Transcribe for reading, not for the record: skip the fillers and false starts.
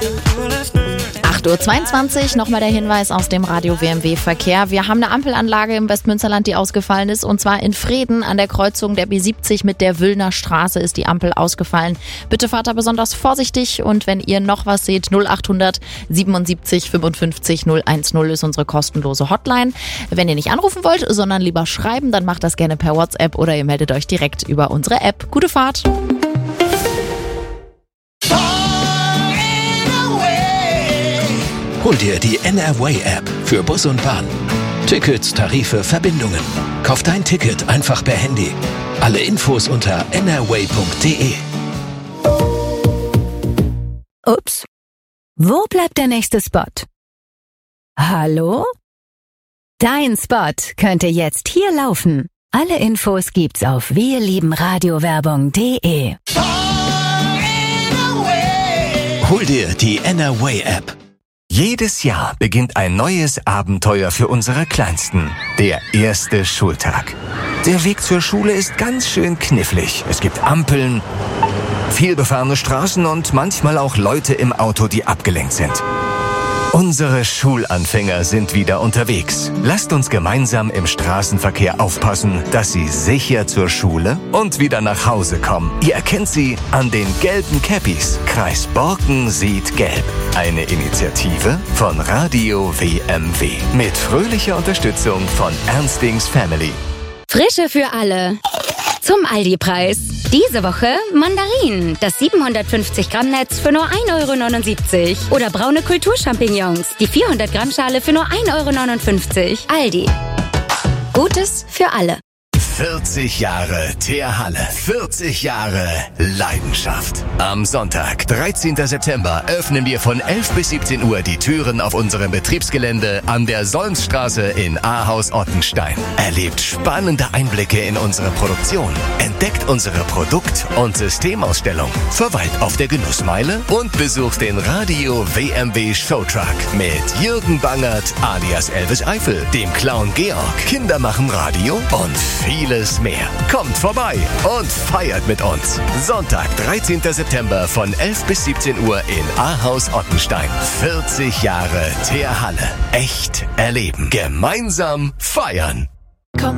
8:22 Uhr, nochmal der Hinweis aus dem Radio WMW Verkehr. Wir haben eine Ampelanlage im Westmünsterland, die ausgefallen ist, und zwar in Vreden an der Kreuzung der B70 mit der Wüllner Straße ist die Ampel ausgefallen. Bitte fahrt da besonders vorsichtig und wenn ihr noch was seht, 0800 77 55 010 ist unsere kostenlose Hotline. Wenn ihr nicht anrufen wollt, sondern lieber schreiben, dann macht das gerne per WhatsApp oder ihr meldet euch direkt über unsere App. Gute Fahrt! Hol dir die NRWay-App für Bus und Bahn. Tickets, Tarife, Verbindungen. Kauf dein Ticket einfach per Handy. Alle Infos unter nrway.de. Ups. Wo bleibt der nächste Spot? Hallo? Dein Spot könnte jetzt hier laufen. Alle Infos gibt's auf wirliebenradiowerbung.de. Hol dir die NRWay-App. Jedes Jahr beginnt ein neues Abenteuer für unsere Kleinsten. Der erste Schultag. Der Weg zur Schule ist ganz schön knifflig. Es gibt Ampeln, vielbefahrene Straßen und manchmal auch Leute im Auto, die abgelenkt sind. Unsere Schulanfänger sind wieder unterwegs. Lasst uns gemeinsam im Straßenverkehr aufpassen, dass sie sicher zur Schule und wieder nach Hause kommen. Ihr erkennt sie an den gelben Cappies. Kreis Borken sieht gelb. Eine Initiative von Radio WMW. Mit fröhlicher Unterstützung von Ernstings Family. Frische für alle. Zum Aldi-Preis. Diese Woche Mandarinen, das 750 Gramm Netz für nur 1,79 € oder braune Kulturchampignons, die 400 Gramm Schale für nur 1,59 €. Aldi. Gutes für alle. 40 Jahre Teerhalle. 40 Jahre Leidenschaft. Am Sonntag, 13. September, öffnen wir von 11 bis 17 Uhr die Türen auf unserem Betriebsgelände an der Solmsstraße in Ahaus-Ottenstein. Erlebt spannende Einblicke in unsere Produktion. Entdeckt unsere Produkt- und Systemausstellung. Verweilt auf der Genussmeile und besucht den Radio WMW Showtruck mit Jürgen Bangert alias Elvis Eifel, dem Clown Georg, Kinder machen Radio und vieles mehr. Kommt vorbei und feiert mit uns. Sonntag, 13. September von 11 bis 17 Uhr in Ahaus-Ottenstein. 40 Jahre Teerhalle. Echt erleben. Gemeinsam feiern.